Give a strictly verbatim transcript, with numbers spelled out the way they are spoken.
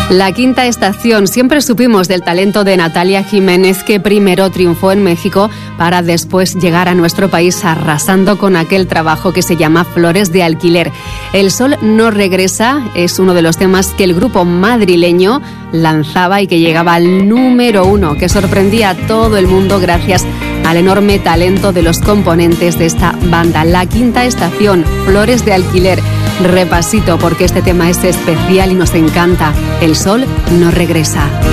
La Quinta Estación. Siempre supimos del talento de Natalia Jiménez, que primero triunfó en México para después llegar a nuestro país arrasando con aquel trabajo que se llama Flores de Alquiler. El sol no regresa es uno de los temas que el grupo madrileño lanzaba y que llegaba al número uno, que sorprendía a todo el mundo gracias al enorme talento de los componentes de esta banda. La Quinta Estación, Flores de Alquiler. Repasito porque este tema es especial y nos encanta. El sol no regresa.